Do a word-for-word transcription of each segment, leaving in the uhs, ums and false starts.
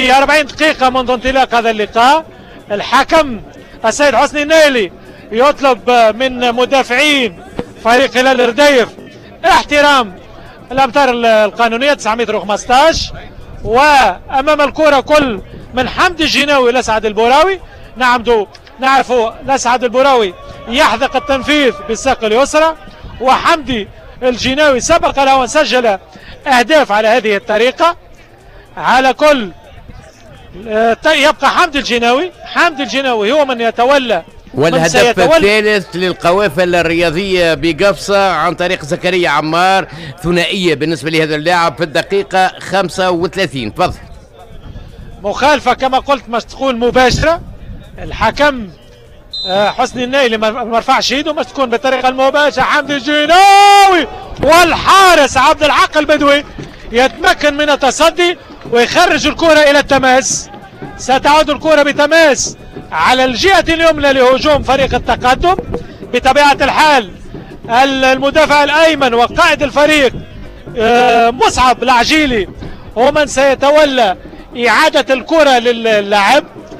في أربعين دقيقة منذ انطلاق هذا اللقاء. الحكم السيد حسني النيلي يطلب من مدافعين فريق هلال الرديف احترام الامتار القانونيه تسعة متر وخمسطاش، وامام الكره كل من حمدي الجناوي لسعد البوراوي. نعم دو نعرف لسعد البوراوي يحذق التنفيذ بالساق اليسرى، وحمدي الجناوي سبق له وسجل اهداف على هذه الطريقه. على كل يبقى حمدي الجناوي، حمدي الجناوي هو من يتولى والهدف الثالث للقوافل الرياضية بقفصة عن طريق زكريا عمار، ثنائية بالنسبة لهذا اللاعب في الدقيقة خمسة وثلاثين. تفضل. مخالفة كما قلت مش تكون مباشرة، الحكم حسني النيلي ما رفعش ايده، مش تكون بالطريقة المباشرة. حمدي الجناوي والحارس عبد الحق البدوي يتمكن من التصدي ويخرج الكرة إلى التماس. ستعود الكرة بتماس على الجهة اليمنى لهجوم فريق التقدم. بطبيعة الحال المدافع الأيمن وقائد الفريق مصعب العجيلي هو من سيتولى إعادة الكرة للاعب.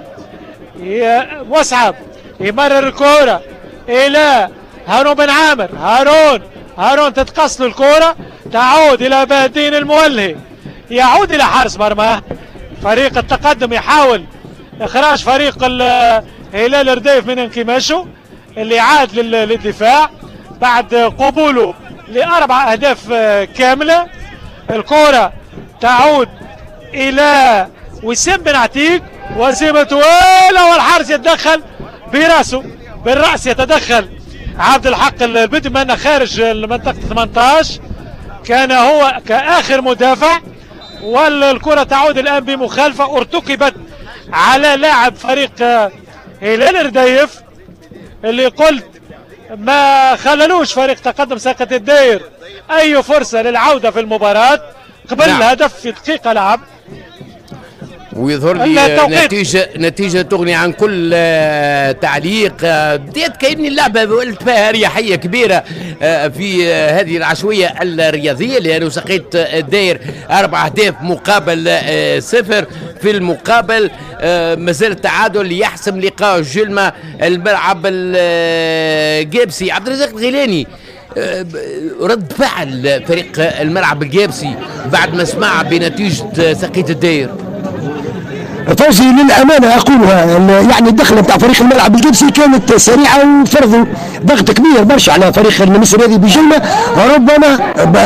مصعب يمرر الكرة إلى هارون بن عامر. هارون هارون تتقص له الكرة، تعود إلى بادين المولهي، يعود إلى حارس مرماه. فريق التقدم يحاول إخراج فريق هلال الرديف من انكماشه اللي عاد للدفاع بعد قبوله لأربع أهداف كاملة. الكرة تعود إلى وسام بن عتيق، وسيمة طويلة والحارس يتدخل براسه، بالرأس يتدخل عبد الحق البدوي من خارج منطقة ثمانية عشر، كان هو كآخر مدافع. والكرة تعود الآن بمخالفة ارتكبت على لاعب فريق هلال الرديف اللي قلت ما خللوش فريق تقدم ساقط الداير أي فرصة للعودة في المباراة قبل نعم. الهدف في دقيقة لعب. ويظهر لي نتيجة نتيجة تغني عن كل تعليق. بديت كأني اللعبة ولت فيها اريحية كبيرة في هذه العشوية الرياضية، لأنه سقيت الداير أربع أهداف مقابل صفر. في المقابل مازال التعادل يحسم لقاء جلمة الملعب الجابسي. عبد الرزاق الغيلاني، رد فعل فريق الملعب الجابسي بعد ما سمع بنتيجة سقيت الداير؟ فوزي للامانه اقولها، يعني الدخله نتاع فريق الملعب الجبسي كانت سريعه وفرضوا ضغط كبير برشا على فريق المصري هذه بجلمه. ربما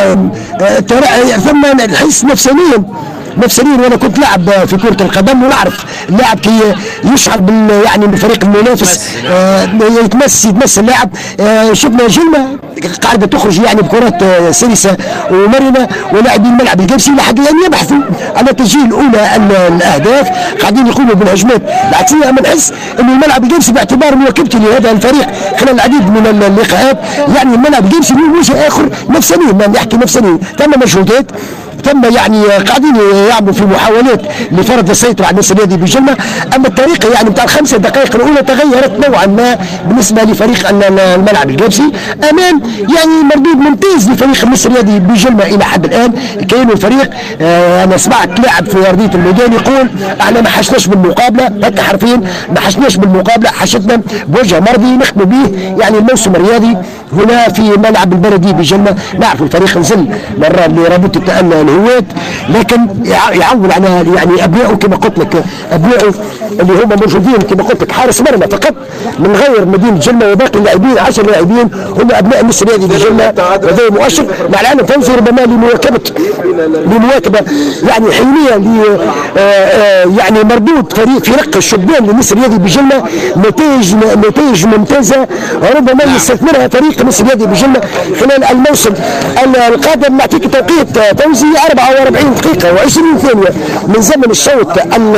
ثم نحس نفسانيا نفسانيا وانا كنت لاعب في كره القدم ونعرف اللاعب كي يشعر بال يعني بالفريق المنافس آه يتمس يتمس اللاعب. آه شفنا جلمه قاعده تخرج يعني بكرات آه سلسه ومرنه، ولاعبين الملعب الجبسي لحد الان يبحثوا على تسجيل اولى الاهداف، قاعدين يقوموا بالهجمات العكسيه. اما نحس انه الملعب الجبسي باعتبار مواكبتي لهذا الفريق خلال العديد من اللقاءات، يعني الملعب الجبسي له وجه اخر نفسانيا، ما نحكي نفسانيا ثم مجهودات ثم يعني قاعدين يعملوا في محاولات لفرض السيطره على الناس هذه بجلمه. اما الطريقه يعني نتاع الخمسه دقائق الاولى تغيرت نوعا ما بالنسبه لفريق الملعب الجابسي، امام يعني مردود ممتاز لفريق المصري هذه بجلمه الى حد الان. كانوا الفريق آه انا سمعت لاعب في ارضيه الميدان يقول احنا ما حشناش بالمقابله، هكا حرفيا ما حشناش بالمقابله، حشتنا بوجه مرضي نختموا به يعني الموسم الرياضي هنا في ملعب البلدي بجلمه. نعرف الفريق نزل مره لرابطه الهواة، لكن يعول على يعني ابنائه كما قلت لك، ابنائه اللي هم موجودين كما قلت لك حارس مرمى فقط من غير مدينه جلمه، وباقي اللاعبين عشر لاعبين هم ابناء مصر هذه بجلمه. وهذا مؤشر مع العالم فوزي ربما لمواكبه لمواكبه يعني حيويه ل يعني مردود فريق فرق الشبان لمصر هذه بجلمه، نتائج نتائج ممتازه ربما يستثمرها فريق مصر هذه بجلمه خلال الموسم القادم. نعطيك توقيت فوزي أربعة وأربعين دقيقة وعشرين ثانية من زمن الشوط.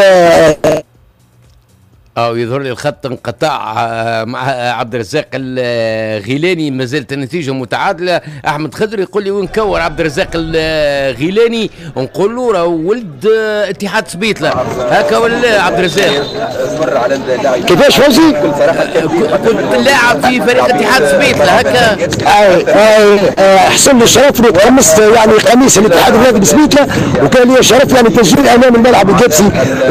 اه يظهر لي الخط انقطاع مع عبد الرزاق الغيلاني، ما زالت النتيجه متعادله. احمد خضر يقول لي وين كور عبد الرزاق الغيلاني؟ نقول له راه ولد اتحاد سبيطله، هكا ولا عبد الرزاق؟ كيفاش فوزي؟ كنت لاعب في فريق اتحاد سبيطله هكا. حسن لي الشرف تقمصت يعني قميص الاتحاد الرياضي بسبيطله، وكان لي شرف يعني تسجيل امام الملعب الجابسي